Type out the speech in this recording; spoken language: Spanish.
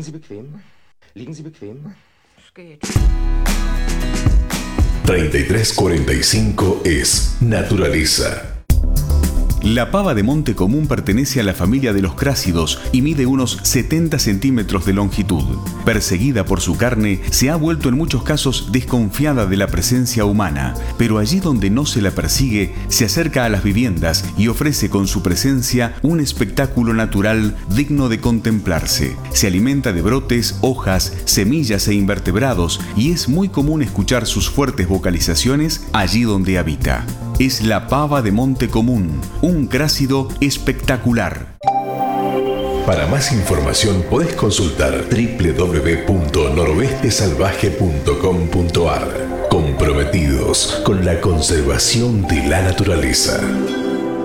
Liegen Sie bequem. Liegen Sie bequem. Es geht. 3345 es naturaleza. La pava de monte común pertenece a la familia de los crásidos y mide unos 70 centímetros de longitud. Perseguida por su carne, se ha vuelto en muchos casos desconfiada de la presencia humana, pero allí donde no se la persigue, se acerca a las viviendas y ofrece con su presencia un espectáculo natural digno de contemplarse. Se alimenta de brotes, hojas, semillas e invertebrados y es muy común escuchar sus fuertes vocalizaciones allí donde habita. Es la pava de monte común, un crásido espectacular. Para más información podés consultar www.noroestesalvaje.com.ar. Comprometidos con la conservación de la naturaleza.